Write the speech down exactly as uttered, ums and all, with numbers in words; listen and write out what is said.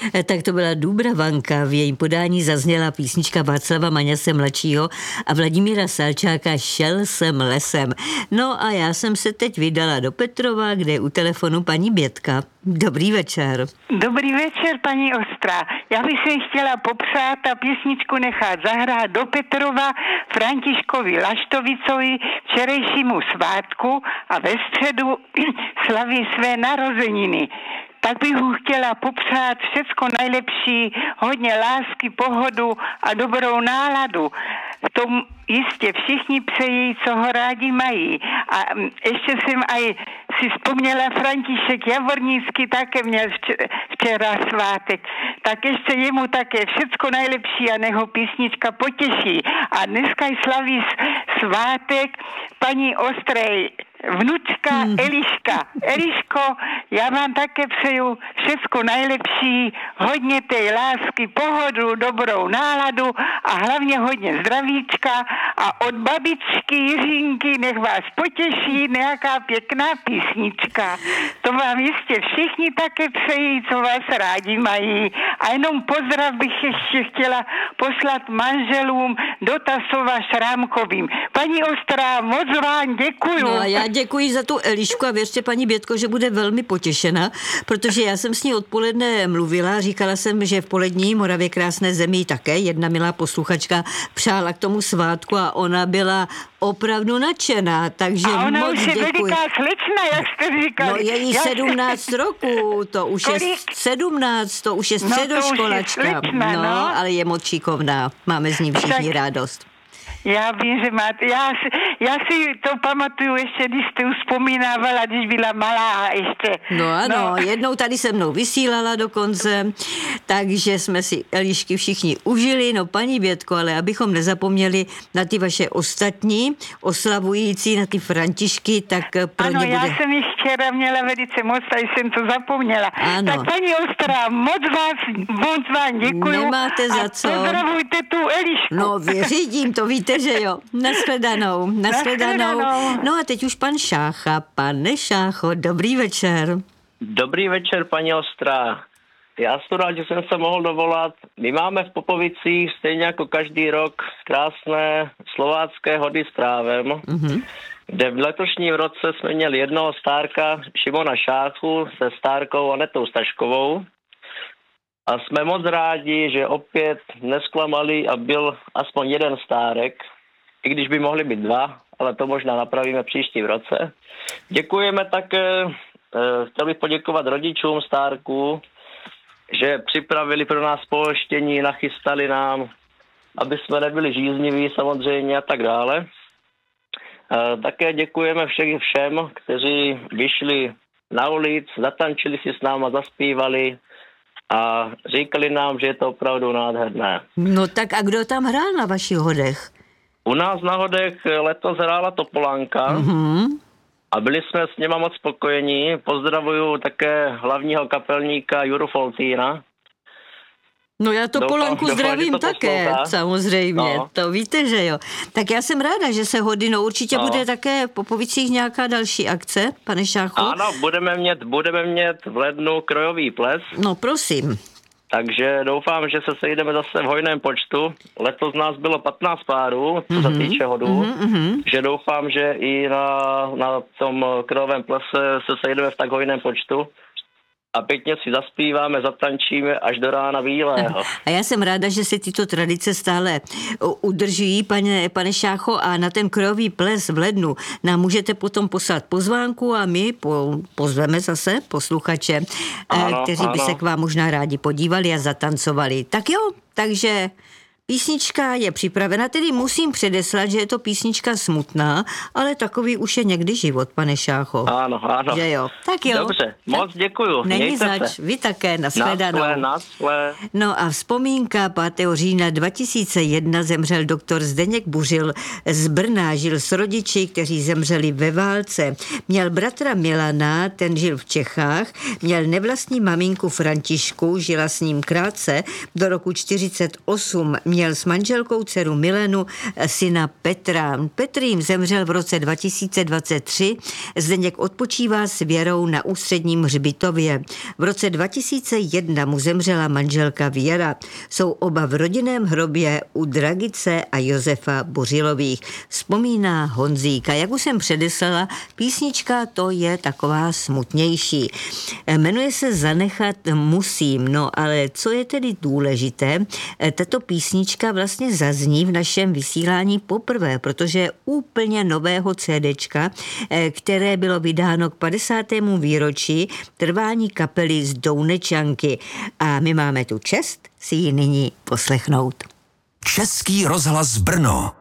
Tak to byla Dubravanka, v jejím podání zazněla písnička Václava Maňase mladšího a Vladimíra Salčáka Šel jsem lesem. No a já jsem se teď vydala do Petrova, kde je u telefonu paní Bětka. Dobrý večer. Dobrý večer, paní Ostrá. Já bych si chtěla popřát a písničku nechat zahrát do Petrova Františkovi Laštovicovi včerejšímu svátku a ve středu slaví své narozeniny. Tak bych mu chtěla popřát všecko nejlepší, hodně lásky, pohodu a dobrou náladu. To jistě všichni přejí, co ho rádi mají. A ještě jsem aj si vzpomněla, František Javornícky také měl včera svátek. Tak ještě jemu také všecko nejlepší a neho písnička potěší. A dneska je slaví svátek paní Ostrej vnučka hmm. Eliška. Eliško, já vám také přeju všecko nejlepší, hodně té lásky, pohodu, dobrou náladu a hlavně hodně zdravíčka a od babičky Jiřinky nech vás potěší nějaká pěkná písnička. To vám jistě všichni také přejí, co vás rádi mají. A jenom pozdrav bych ještě chtěla poslat manželům do Tasova Šrámkovým. Paní Ostrá, moc vám děkuju. No a já děkuji za tu Elišku a věřte, paní Bětko, že bude velmi potěšena, protože já jsem s ní odpoledne mluvila, říkala jsem, že v polední Moravě krásné zemi také jedna milá posluchačka přála k tomu svátku a ona byla opravdu nadšená, takže a ona moc už je děkuji. veliká slečna, jak jste říkali. No je jí já sedmnáct roků, to už Kolik? je sedmnáct, to už je středoškolačka, no, to už je slečna, no, no, ale je moc šikovná, máme z ní všichni tak radost. Já vím, že máte. Já si, já si to pamatuju ještě, když jste vzpomínávala, když byla malá a ještě. No ano, no. jednou tady se mnou vysílala dokonce, takže jsme si Elišky všichni užili. No paní Bětko, ale abychom nezapomněli na ty vaše ostatní oslavující, na ty Františky, tak pro ano, ně bude... já jsem jich včera měla velice moc a jsem to zapomněla. Ano. Tak paní Ostrá, moc vás, moc vám děkuju. Nemáte za a co. pozdravujte tu Elišku. No vyřídím, to víte, že jo. Nashledanou, nashledanou. No a teď už pan Šácha. Pane Šácho, dobrý večer. Dobrý večer, paní Ostrá. Já jsem rád, že jsem se mohl dovolat. My máme v Popovicích stejně jako každý rok krásné slovácké hody s právem, mm-hmm. kde v letošním roce jsme měli jednoho stárka Šimona Šáchu se stárkou Anetou Staškovou. A jsme moc rádi, že opět nesklamali a byl aspoň jeden stárek, i když by mohli být dva, ale to možná napravíme příští v roce. Děkujeme také, chtěl bych poděkovat rodičům stárků, že připravili pro nás polštění, nachystali nám, aby jsme nebyli žízniví samozřejmě a tak dále. Také děkujeme všem, všem, kteří vyšli na ulic, zatančili si s náma, zaspívali a říkali nám, že je to opravdu nádherné. No tak a kdo tam hrál na vašich hodech? U nás na hodech letos hrála Topolánka mm-hmm. a byli jsme s něma moc spokojení. Pozdravuju také hlavního kapelníka Juru Foltýna. No já to Polanku zdravím to také, poslouchá. samozřejmě, no. To víte, že jo. Tak já jsem ráda, že se hodí, no určitě no. bude také v Popovicích nějaká další akce, pane Šáchu? Ano, budeme mít, budeme mít v lednu krojový ples. No prosím. Takže doufám, že se sejdeme zase v hojném počtu. Letos nás bylo patnáct párů, co mm-hmm. se týče hodů. Mm-hmm. Že doufám, že i na, na tom krojovém plese se sejdeme v tak hojném počtu. A pěkně si zaspíváme, zatančíme až do rána bílého. A já jsem ráda, že se tyto tradice stále udržují, pane, pane Šácho, a na ten krojový ples v lednu nám můžete potom poslat pozvánku a my po, pozveme zase posluchače, ano, kteří ano. by se k vám možná rádi podívali a zatancovali. Tak jo, takže... Písnička je připravena, tedy musím předeslat, že je to písnička smutná, ale takový už je někdy život, pane Šácho. Ano, ano. Že jo. Tak jo. Dobře, moc děkuju. Není Mějte zač, se. Vy také, nashledanou. Nasle, nasle. No a vzpomínka pátého října dva tisíce jedna zemřel doktor Zdeněk Buřil z Brna, žil s rodiči, kteří zemřeli ve válce. Měl bratra Milana, ten žil v Čechách, měl nevlastní maminku Františku, žila s ním krátce, do roku čtyřicet osm Měl s manželkou dceru Milenu, syna Petra. Petr jim zemřel v roce dva tisíce dvacet tři. Zdeněk odpočívá s Věrou na Ústředním hřbitově. V roce dva tisíce jedna mu zemřela manželka Věra. Jsou oba v rodinném hrobě u Dragice a Josefa Bořilových. Vzpomíná Honzík. A jak už jsem předeslala, písnička to je taková smutnější. Jmenuje se Zanechat musím, no ale co je tedy důležité, tato písnička vlastně zazní v našem vysílání poprvé, protože je úplně nového CDčka, které bylo vydáno k padesátému výročí trvání kapely z Dounečanky. A my máme tu čest si ji nyní poslechnout. Český rozhlas Brno.